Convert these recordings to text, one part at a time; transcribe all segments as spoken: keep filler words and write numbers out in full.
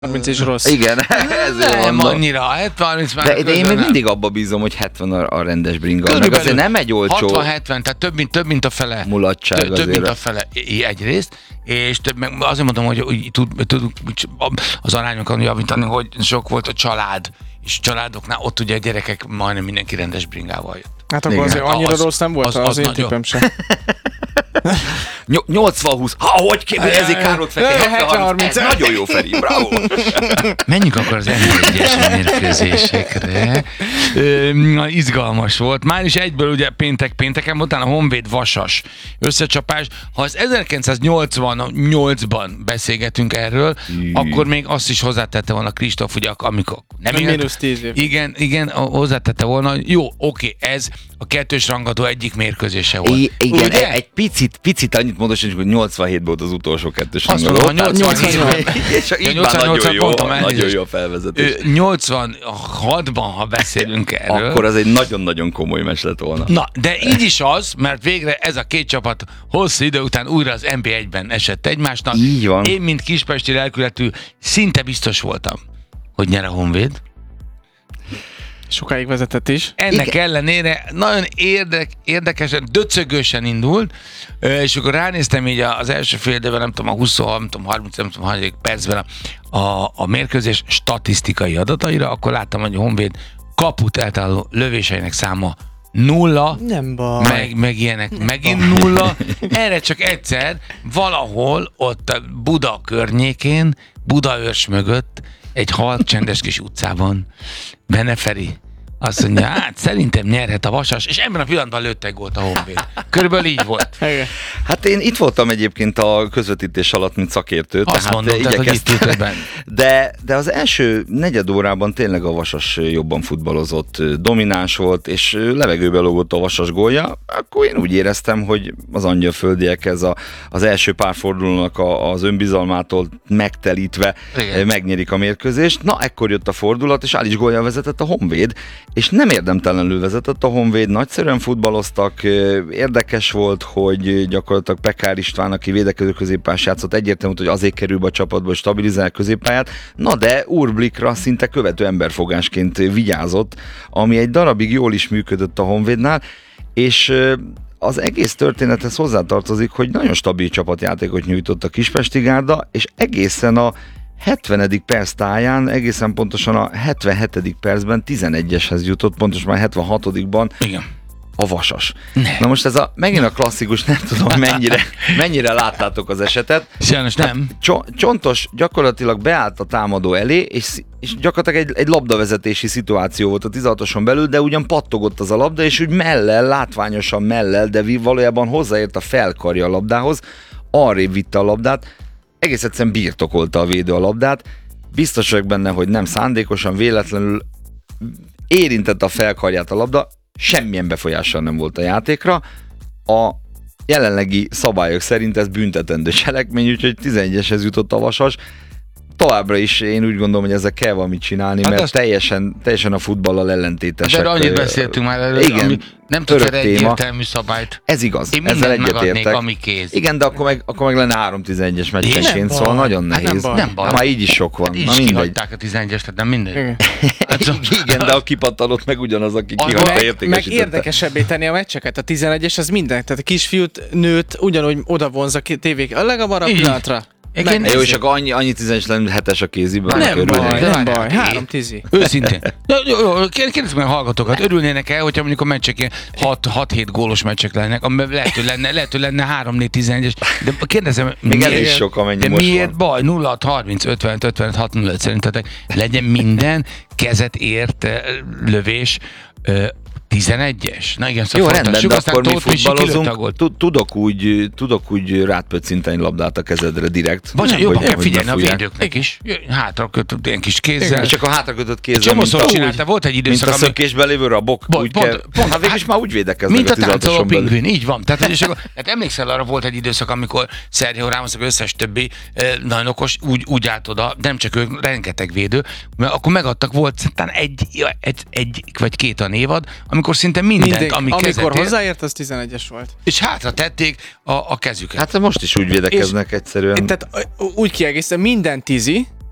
harminc is rossz. Igen, ezért nem mondom. annyira, hetven harminc már De, de én még nem. mindig abba bízom, hogy hetven a, a rendes bringa. Meg Körülbelül azért nem egy olcsó hatvan hetven, tehát több mint, több mint a fele. mulatság Több, több azért. mint a fele i- egyrészt, és több, meg azért mondom, hogy úgy tud, tudunk az arányokat javítani, hogy sok volt a család, és családoknál ott ugye a gyerekek majdnem mindenki rendes bringával jött. Hát akkor Igen. azért annyira Az- rossz nem volt az- az, az az én nagyon. tippem sem. nyolcvan húsz. Ha, hogy kérdezik Károt Feke? hetven harminc. Ez nagyon jó, Feri. Bravo. Menjünk akkor az en bé egyes mérkőzésekre. Ö, na, izgalmas volt. Már is egyből ugye péntek pénteken volt, utána a Honvéd Vasas összecsapás. Ha az ezerkilencszáznyolcvannyolcban beszélgetünk erről, Jű. akkor még azt is hozzátette volna Kristóf, ugye amikor nem élt. Mínusz tíz év. Igen, igen, a- hozzátette volna, jó, oké, ez a kettős rangadó egyik mérkőzése volt. I- igen, Ugye? egy picit, picit annyit mondosítsuk, hogy nyolcvanhét volt az utolsó kettős Azt rangadó. mondom, a nyolcvanhét. És így Ja, már nagyon nyolcvannyolcat jó, mondtam, nagyon elnézést. jó a felvezetés. Ö, nyolcvanhatban, ha beszélünk erről. Akkor az egy nagyon-nagyon komoly mes lett volna. Na, de így is az, mert végre ez a két csapat hosszú idő után újra az en bé egyben esett egymásnak. Így van. Én, mint kispesti lelkületű, szinte biztos voltam, hogy nyer a Honvéd. Sokáig vezetett is. Ennek Igen. ellenére nagyon érdek, érdekesen, döcögősen indult, ö, és akkor ránéztem így az első fél időben, nem tudom, a huszonhat, nem tudom, harminc, nem tudom, hanyadik percben a, a, a mérkőzés statisztikai adataira, akkor láttam, hogy a Honvéd kaput eltálló lövéseinek száma nulla, Nem baj. meg, meg ilyenek, megint nulla. Erre csak egyszer valahol ott a Buda környékén, Budaörs mögött, egy halk csendes kis utcában Bene Feri azt mondja, hát szerintem nyerhet a Vasas, és ebben a pillanatban lőtt egy gólt a Honvéd. Körülbelül így volt. Igen. Hát én itt voltam egyébként a közvetítés alatt, mint szakértő. Azt tehát mondom, tehát, hogy itt igyekeztem. ültben. De, de az első negyed órában tényleg a Vasas jobban futballozott, domináns volt, és levegőbe lógott a Vasas gólja. Akkor én úgy éreztem, hogy az angyalföldiek ez a, az első pár fordulónak a, az önbizalmától megtelítve Igen. megnyerik a mérkőzést. Na, ekkor jött a fordulat, és Ális gólja vezetett a Honvéd, és nem érdemtelenül vezetett a Honvéd, nagyszerűen futballoztak, érdekes volt, hogy gyakorlatilag Pekár István, aki védekező középpályás játszott, egyértelmű, hogy azért kerül be a csapatba, hogy stabilizálja a középpályát, na de Urblikra szinte követő emberfogásként vigyázott, ami egy darabig jól is működött a Honvédnál, és az egész történethez hozzátartozik, hogy nagyon stabil csapatjátékot nyújtott a Kispesti Gárda, és egészen a hetvenedik perc táján, egészen pontosan a hetvenhetedik percben tizenegyeshez jutott, pontosan már hetvenhatodikban Igen. a Vasas. Ne. Na most ez a, megint a klasszikus, nem tudom mennyire, mennyire láttátok az esetet. Sajnos nem. Cso- Csontos gyakorlatilag beállt a támadó elé, és, és gyakorlatilag egy, egy labdavezetési szituáció volt a tizenhatoson belül, de ugyan pattogott az a labda, és úgy mellel, látványosan mellel, de valójában hozzáért a felkarja a labdához, arrébb vitte a labdát, egész egyszerűen birtokolta a védő a labdát, biztos vagyok benne, hogy nem szándékosan, véletlenül érintette a felkarját a labda, semmilyen befolyással nem volt a játékra. A jelenlegi szabályok szerint ez büntetendő cselekmény, úgyhogy tizenegyeshez jutott a Vasas. Továbbra is én úgy gondolom, hogy ezzel kell valamit csinálni, Hát mert azt- teljesen, teljesen a futballal ellentétesek. De annyit beszéltünk már erről, Igen, ami nem tudsz örök erre téma. egyértelmű szabályt. Ez igaz, Én ezzel mindent megadnék, egyetértek. ami kéz. Igen, de akkor meg, akkor meg lenne három tizenegyes meccsenként, Nem szóval baj. nagyon Hát nem nehéz. baj. Nem baj. Hát már így is sok van. Hát így Na is mindegy. kihagyták a tizenegyest, tehát nem mindegy. Igen. Hát, szóval- Igen, de a kipattanott meg ugyanaz, aki Az kihagyta Meg, meg értékesítette. érdekesebbé tenni a meccseket. A tizenegyes az minden. Tehát a kisfiút, nőt ugyanúgy oda vonz a tévék. A leghamarabb Így. pillanatra. Igen, Jó, és akkor annyi, annyi tizenegyes lenne, hetes a kéziből. Nem körülbelül. baj, de nem várjál. baj. Három tízi. Őszintén. Jó, jó, jó, kérdezzük meg a hallgatókat, örülnének el, hogyha mondjuk a meccsek ilyen hat-hét gólos meccsek lennek, amiben lehet, hogy lenne, lehet, hogy lenne három négy tizenegyes, de kérdezem, Még ez miért- is sok, amennyi de most miért van. baj? nulla hat harminc ötvenöt ötvenöt hat nulla öt szerintetek legyen minden kezet ért eh, lövés eh, tizenegyes? Na igen, Jó, szóval rendben, folytassuk, de aztán akkor mi Tóth Misi kilőtte a futballozunk, gólt. tud- tudok úgy, tudok úgy rátpöccinteni labdát a kezedre direkt. Vagy jobban hogy- kell hogy figyelni a befújják. védőknek is. Hátra kötött ilyen kis kézzel. És csak a hátrakötött kézzel, mint Csomószor a, csinálta, volt egy mint időszak, a ami... szökésben lévő rabok. Pont, úgy pont, kell, pont. hát végülis már úgy védekeznek Mint a a táncoló tizenhatoson belül. pingvin, így van. Tehát, és akkor, tehát emlékszel, arra volt egy időszak, amikor Sergio Ramos, az összes többi eh, nagyon okos, úgy, úgy állt oda, de nem csak ők, rengeteg védő, mert akkor megadtak, volt talán egy, egy, egy vagy két a névad, amikor szinte mindent, Mindig. ami kezet Amikor ért, hozzáért, az tizenegyes volt. és hátra tették a, a kezüket. Hát most is úgy védekeznek egyszerűen. Én, tehát úgy kiegészítem, minden tízi,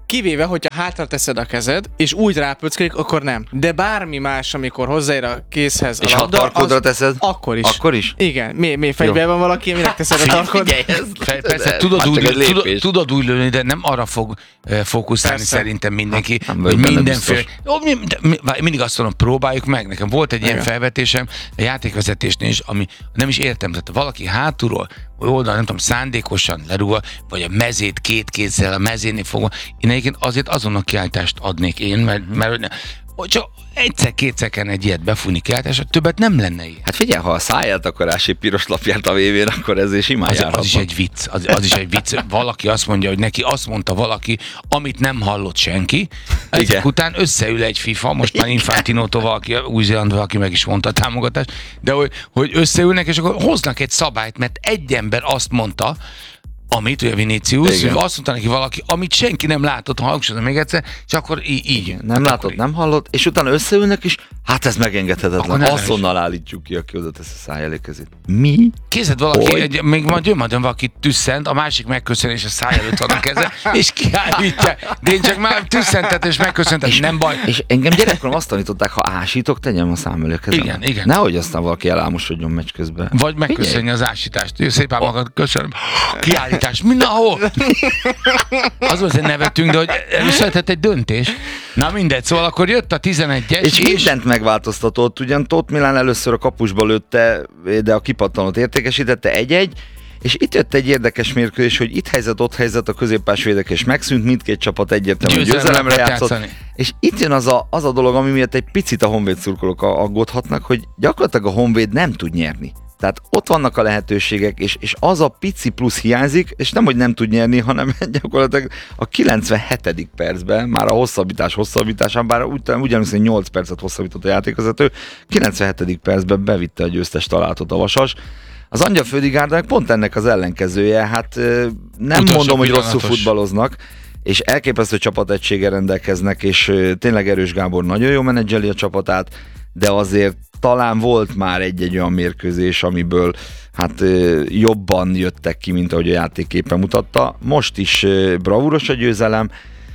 Kivéve, hogyha hátra teszed a kezed, és úgy rápöckelik, akkor nem. De bármi más, amikor hozzáér a kézhez a És ha a labda, tarkodra az- teszed? Akkor is. Akkor is? Igen. Mi, mi fegyver van valaki, minek teszed a tarkod? Figyelj, ez, Fe- Persze, ez tudod már úgy, csak egy tudod, lépés. tudod úgy lőni, de nem arra fog uh, fókuszálni Persze. szerintem mindenki, nem hogy vagy benne mindenféle... biztos. Ó, mi, de, mi, várj, mindig azt mondom, próbáljuk meg. Nekem volt egy ilyen Igen. felvetésem a játékvezetésnél is, ami nem is értem. Tehát valaki hátulról, vagy oldal, nem tudom, szándékosan lerúgva, vagy a mezét két kézzel a mezénél fogva. Én egyébként azért azonnal kiállítást adnék én, mert, mert hogy csak egyszer-kétszer kellene egy ilyet befújni kiállításra, többet nem lenne ilyen. Hát figyelj, ha a száját akarási piros lapját a vévén, akkor ez is simán Az, az járhatna. is egy vicc, az, az is egy vicc. Valaki azt mondja, hogy neki azt mondta valaki, amit nem hallott senki. Ezek Igen. után összeül egy FIFA, most már Infantinótól valaki, Új-Zéland valaki meg is mondta a támogatást, de hogy, hogy összeülnek, és akkor hoznak egy szabályt, mert egy ember azt mondta, amit, ugye Vinicius, Igen. azt mondta neki valaki, amit senki nem látott, ha hangsúlyozom még egyszer, és akkor így. így. Nem Hát látod, akkor nem hallott, és utána összeülnek is, hát ez Akkor megengedhetetlen. nem Azonnal állítjuk ki, aki oda tesz a száj elé kezét. Mi? Kézed valaki, Hogy? egy, még majd jön majd valaki tüsszent, a másik megköszön, és a száj előtt van a keze, és kiállítja. De én csak már tüsszentet és megköszöntem, nem baj. És engem gyerekkorom azt tanították, ha ásítok, tegyem a szám elé a kezem. Igen, igen. Nehogy aztán valaki elámosodjon meccs közben. Vagy megköszönni az ásítást. Jó, szépen magad köszönöm. Kiállítás. Mindenhol. Az azért nevetünk, de hogy előszületett egy döntés. Na mindegy, szóval akkor jött a tizenegyes, És, és, mindent megváltoztatott, ugyan Tóth Milán először a kapusba lőtte, de a kipattanót értékesítette egy-egy, és itt jött egy érdekes mérkőzés, hogy itt helyzet, ott helyzet, a középpás védekezés megszűnt, mindkét csapat egyértelműen Győzelemre győzelemre akart játszott. játszani. És itt jön az a, az a dolog, ami miatt egy picit a Honvéd szurkolók aggódhatnak, hogy gyakorlatilag a Honvéd nem tud nyerni. Tehát ott vannak a lehetőségek, és, és az a pici plusz hiányzik, és nem, hogy nem tud nyerni, hanem gyakorlatilag a kilencvenhetedik percben, már a hosszabbítás hosszabbításán, bár úgy, ugyanúgy, hogy nyolc percet hosszabbított a játékvezető, kilencvenhetedik percben bevitte a győztes találatot a Vasas. Az Angyal Fődigárdának pont ennek az ellenkezője, hát ö, nem Utolsó mondom, hogy rosszul pillanatos. futballoznak, és elképesztő csapategységgel rendelkeznek, és ö, tényleg Erős Gábor nagyon jó menedzseli a csapatát, de azért talán volt már egy-egy olyan mérkőzés, amiből hát ö, jobban jöttek ki, mint ahogy a játéképpen mutatta. Most is ö, bravúros a győzelem,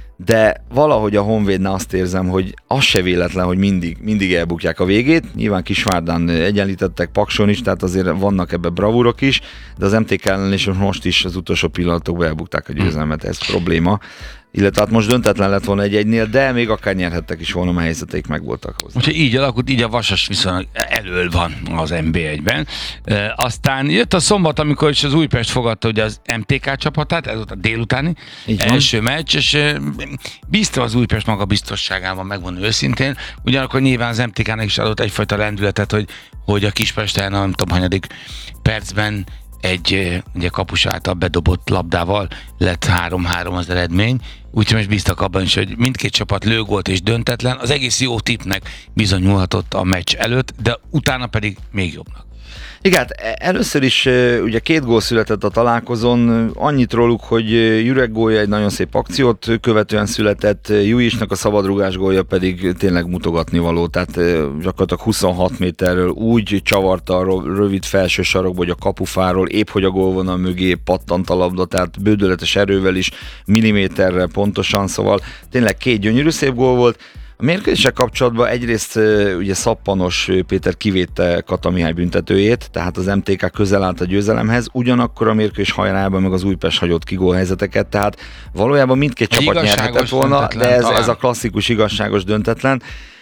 de valahogy a Honvédnál azt érzem, hogy az se véletlen, hogy mindig, mindig elbukják a végét. Nyilván Kisvárdán egyenlítettek, Pakson is, tehát azért vannak ebbe bravúrok is, de az em té ká ellen is most is az utolsó pillanatokban elbukták a győzelmet, ez probléma. Illetve hát most döntetlen lett volna egy-egynél, de még akár nyerhettek is volna, mert helyzeteik megvoltak hozzá. úgyhogy így alakult, így a Vasas viszonylag elől van az en bé egyben. E, aztán jött a szombat, amikor is az Újpest fogadta ugye az em té ká csapatát, ez volt a délutáni Így van. első meccs, és e, bízta az Újpest maga biztosságában, megmondom őszintén. Ugyanakkor nyilván az em té ká-nak is adott egyfajta lendületet, hogy, hogy a Kispesten, nem tudom, hanyadik percben egy ugye kapus által bedobott labdával lett három-három az eredmény, úgyhogy most bíztak abban is, hogy mindkét csapat lőgolt és döntetlen, az egész jó tippnek bizonyulhatott a meccs előtt, de utána pedig még jobbnak. Igen, hát először is ugye két gól született a találkozón, annyit róluk, hogy Jurek gólja egy nagyon szép akciót követően született, Jujisnak a szabadrugás gólja pedig tényleg mutogatni való, tehát gyakorlatilag huszonhat méterről úgy csavarta a rövid felső sarokba, hogy a kapufáról épp hogy a gólvonal mögé pattant a labda, tehát bődöletes erővel is, milliméterre pontosan, szóval tényleg két gyönyörű szép gól volt. A mérkőzéssel kapcsolatban egyrészt ugye Szappanos Péter kivédte Kata Mihály büntetőjét, tehát az em té ká közel állt a győzelemhez, ugyanakkor a mérkőzés hajrában meg az Újpest hagyott ki gólhelyzeteket, tehát valójában mindkét Egy csapat igazságos nyerhetett volna, döntetlen de ez, talán. ez a klasszikus igazságos döntetlen.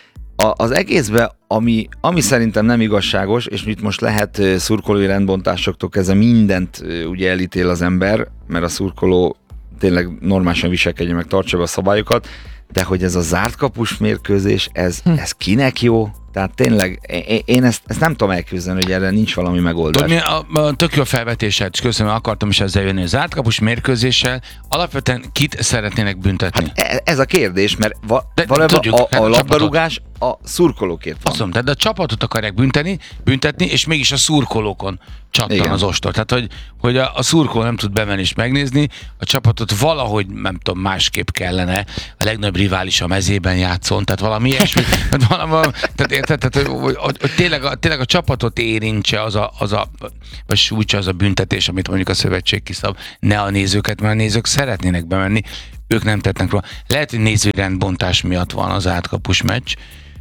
A, az egészben, ami, ami szerintem nem igazságos, és itt most lehet szurkolói rendbontásoktól kezdve mindent ugye elítél az ember, mert a szurkoló tényleg normálisan viselkedje meg, tartsa be a szabályokat, de hogy ez a zárt kapus mérkőzés, ez, hm. ez kinek jó? Tehát tényleg, én ezt, ezt nem tudom elképzelni, hogy erre nincs valami megoldás. Tudod, a, a, tök jó felvetésed, és köszönöm, akartam is ezzel jönni. A zárt kapus mérkőzéssel alapvetően kit szeretnének büntetni? Hát ez a kérdés, mert va, De, valójában tudjuk, a, hát a a labdarúgás a szurkolókért van. Azt mondom, de a csapatot akarják büntetni, büntetni, és mégis a szurkolókon csattan Igen. az ostor. Tehát, hogy, hogy a, a szurkoló nem tud bemenni és megnézni, a csapatot valahogy, nem tudom, másképp kellene, a legnagyobb rivális a mezében játszon, tehát valami ilyesmi. tehát, valami, tehát érted, tehát, hogy, hogy, hogy tényleg, a, tényleg a csapatot érintse az a, az a, vagy sújtsa az a büntetés, amit mondjuk a szövetség kiszab, ne a nézőket, mert a nézők szeretnének bemenni. ők nem tettnek róla. Lehet, hogy nézőrendbontás miatt van az átkapus meccs,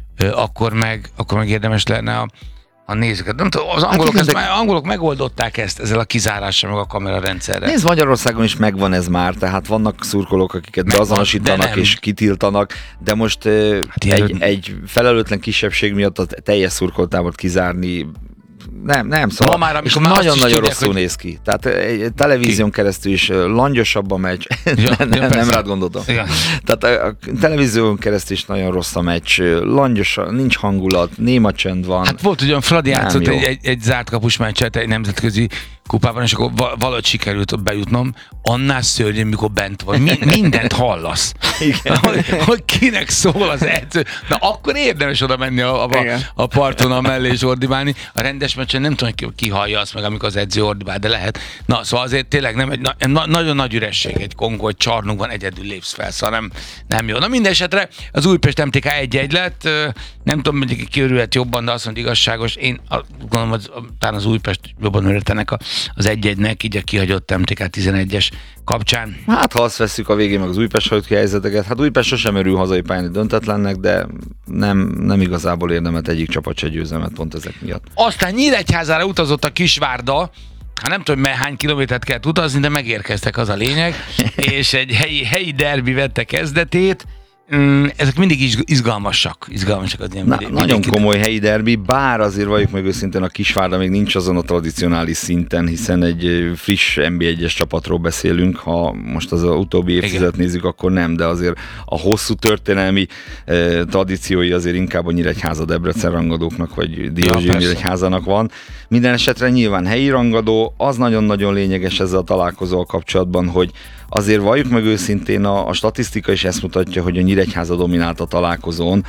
akkor meg, akkor meg érdemes lenne a a nézőket. Nem tudom, az angolok, hát, ezt, de... angolok megoldották ezt ezzel a kizárással, meg a kamerarendszerrel. Nézd, Magyarországon is megvan ez már, tehát vannak szurkolók, akiket megvan, beazonosítanak és kitiltanak, de most hát egy, egy felelőtlen kisebbség miatt a teljes szurkoltábort kizárni nem, nem, szóval ma már, és nagyon-nagyon rosszul hogy... néz ki. Tehát egy televízión ki? keresztül is langyosabb a meccs. Ja, nem, ja, nem rád gondoltam. Ja. Tehát a televízión keresztül is nagyon rossz a meccs. Langyos, nincs hangulat, néma csend van. Hát volt ugyan Fradi játszott egy, egy, egy zárt kapus meccset egy nemzetközi kupában, és akkor valahogy sikerült bejutnom, annál szörnyű, mikor bent van. Mi, mindent hallasz. Hogy, hogy kinek szól az edző. Na akkor érdemes oda menni a, a, a parton a mellé és ordibálni. A rendes meccsen nem tudom, ki, ki hallja azt meg, amikor az edző ordibál, de lehet. Na, szóval azért tényleg nem egy na, na, nagyon nagy üresség egy Kongó, egy csarnokban egyedül lépsz fel, szóval nem, nem jó. Na minden esetre az Újpest em té ká egy-egy lett, nem tudom, hogy ki örülhet jobban, de azt mondja igazságos. Én gondolom, hogy talán az Újpest jobban örültenek a az egy-egynek, így a kihagyott em té ká tizenegyes kapcsán. Hát ha azt vesszük a végén meg az Újpest hagyott ki helyzeteket, hát Újpest sosem örül hazai pályán döntetlennek, de nem, nem igazából érdemelt egyik csapat se győzelmet pont ezek miatt. Aztán Nyíregyházára utazott a Kisvárda, hát nem tudom, mert hány kilométert kell utazni, de megérkeztek, az a lényeg, és egy helyi, helyi derbi vette kezdetét. Mm, ezek mindig izgalmasak. izgalmasak az ilyen Na, nagyon komoly helyi derbi, bár azért valljuk meg őszintén, a Kisvárda még nincs azon a tradicionális szinten, hiszen egy friss en bé egyes csapatról beszélünk, ha most az utóbbi évtizedet nézzük, akkor nem, de azért a hosszú történelmi eh, tradíciói azért inkább a Nyíregyháza Debrecen rangadóknak, vagy Diózsi ja, Nyíregyházának van. Minden esetre nyilván helyi rangadó, az nagyon-nagyon lényeges ezzel a találkozóval kapcsolatban, hogy azért valljuk meg őszintén, a, a statisztika is ezt mutatja, hogy a Nyíregyháza dominált a találkozón.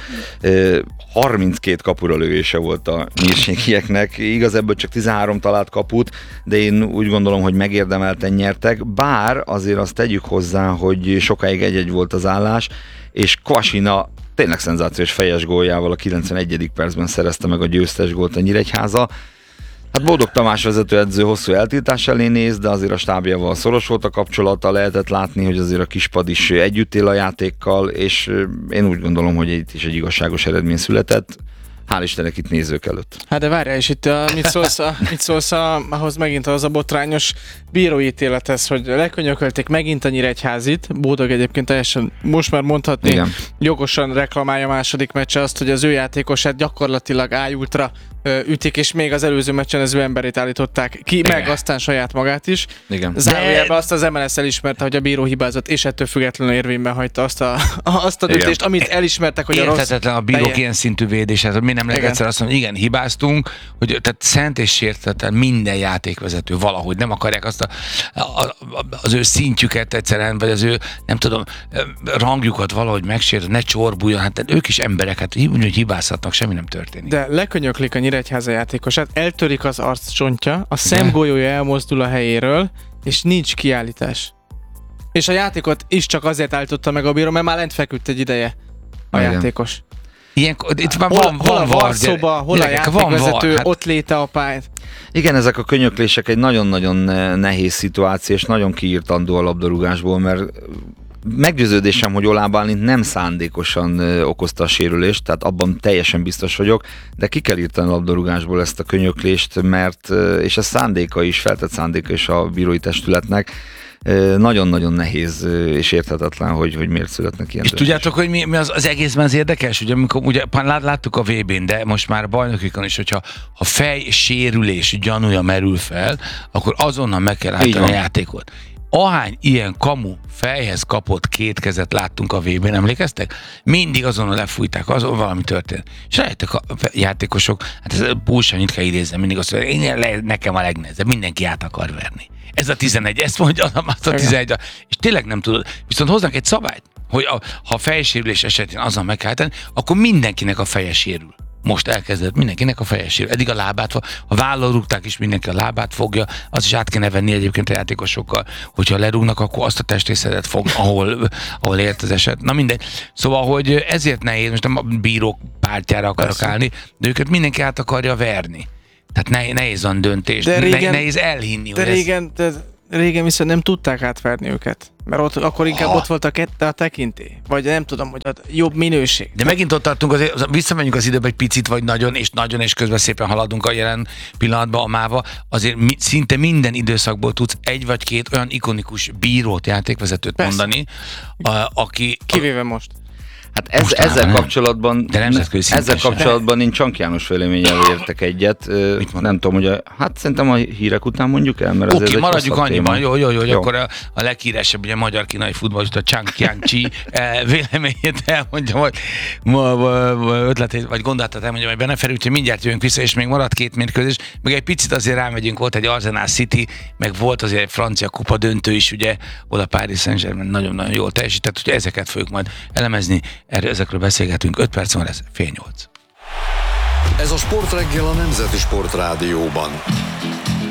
harminckét kapura lövése volt a nyírségieknek. Igaz, ebből csak tizenhárom talált kaput, de én úgy gondolom, hogy megérdemelten nyertek. Bár azért azt tegyük hozzá, hogy sokáig egy-egy volt az állás, és Kvasina tényleg szenzációs fejes góljával a kilencvenegyedik percben szerezte meg a győztes gólt a Nyíregyháza. Hát Boldog Tamás vezetőedző hosszú eltiltás elé néz, de azért a stábjával szoros volt a kapcsolata, lehetett látni, hogy azért a kispad is együtt él a játékkal, és én úgy gondolom, hogy itt is egy igazságos eredmény született. Hál' Istennek itt nézők előtt. Hát de várjál, és itt a, mit szólsz, a, mit szólsz a, ahhoz megint az a botrányos bíróítélethez, hogy lekönyökölték megint a Nyíregyházit. Boldog egyébként teljesen, most már mondhatni, igen, jogosan reklamálja a második meccse azt, hogy az ő játékosát gyakorlatilag ájultra ütik, és még az előző meccsen az ő emberét állították ki, igen, meg aztán saját magát is. Zárójelben de... azt az em el es elismerte, hogy a bíró hibázott, és ettől függetlenül érvényben hagyta azt a, azt a döntést, amit elismertek, hogy a rossz... Érthetetlen a bírók teje... ilyen szintű védéshez, hogy mi nem lehet egyszer azt mondani, igen, hibáztunk, hogy tehát szent és sértetlen minden játékvezető valahogy nem akarják azt a, a, az ő szintjüket egyszerűen, vagy az ő, nem tudom, rangjukat valahogy megsérteni, ne csorbuljon, hát ők is emberek, hát úgy hibázhatnak, semmi nem történik. De lekönyöklik a Nyíregyháza játékosát, eltörik az arccsontja, a szemgolyója elmozdul a helyéről, és nincs kiállítás. És a játékot is csak azért állította meg a bíró, mert már lent feküdt egy ideje a igen, játékos. Ilyen, itt van, hol, van, hol van a varszoba, hol a játékvezető, hát... ott léte a pályát. Igen, ezek a könyöklések egy nagyon-nagyon nehéz szituáció, és nagyon kiírtandó a labdarúgásból, mert meggyőződésem, hogy Oláh Bálint nem szándékosan ö, okozta a sérülést, tehát abban teljesen biztos vagyok, de ki kell írtani a labdarúgásból ezt a könyöklést, mert, ö, és ez szándéka is, feltett szándéka is a bírói testületnek, ö, nagyon-nagyon nehéz ö, és érthetetlen, hogy, hogy miért születnek ilyen és döntések. Tudjátok, hogy mi, mi az, az egészben az érdekes? Ugye, amikor, ugye láttuk a vé bén, de most már a bajnokikon is, hogyha ha fejsérülés gyanúja merül fel, akkor azonnal meg kell állítani a játékot. Ahány ilyen kamu fejhez kapott két kezet láttunk a vé bén, emlékeztek? Mindig azonnal lefújták, azon valami történt. És rájöttek a játékosok, hát ez bullshit kell idézni, mindig azt mondja, én nekem a legnehezebb, mindenki át akar verni. Ez a tizenegy, ezt mondja, az a tizenegy. És tényleg nem tudod. Viszont hoznak egy szabályt, hogy a, ha fejsérülés esetén azon meg kell tenni, akkor mindenkinek a feje sérül. Most elkezdett mindenkinek a feje sérül. Eddig a lábát, ha vállal rúgták is, mindenki a lábát fogja, az is át kéne venni egyébként a játékosokkal, hogyha lerúgnak, akkor azt a testrészetet fog, ahol, ahol ért az eset. Na mindegy. Szóval, hogy ezért nehéz, most nem a bírók pártjára akarok persze állni, de őket mindenki át akarja verni. Tehát nehéz, nehéz van döntés, de régen, nehéz elhinni. De régen, ez... régen viszont nem tudták átverni őket. Mert ott, akkor inkább ha. ott volt a, kette, a tekintély. Vagy nem tudom, hogy a jobb minőség. De megint ott tartunk, azért, visszamegyünk az időbe egy picit, vagy nagyon, és nagyon, és közben szépen haladunk a jelen pillanatban, a máva. Azért mi, szinte minden időszakból tudsz egy vagy két olyan ikonikus bírót, játékvezetőt Persze. mondani, a, aki... Kivéve most. Hát ez, ezzel nem. kapcsolatban, De ezzel kapcsolatban én Csank János véleményel értek egyet. Nem tudom, hogy a, hát szerintem a hírek után mondjuk el, mert Oké, okay, maradjuk annyiban, jó, jó, jó, jó, jó. Akkor a, a leghíresebb, ugye magyar-kínai futballista Csank Jáncsi véleményét elmondja, vagy ötletét, vagy gondolatát elmondja, majd benne felül, úgyhogy mindjárt jövünk vissza, és még maradt két mérkőzés, meg egy picit azért rámegyünk, volt egy Arsenal City, meg volt azért egy francia kupa döntő is, ugye, oda Paris Saint-Germain nagyon-nagyon jól teljesített, hogy ezeket fogjuk majd elemezni. Erről, ezekről beszélgetünk, öt perc van, ez fél nyolc. Ez a Sportreggel a Nemzeti Sportrádióban.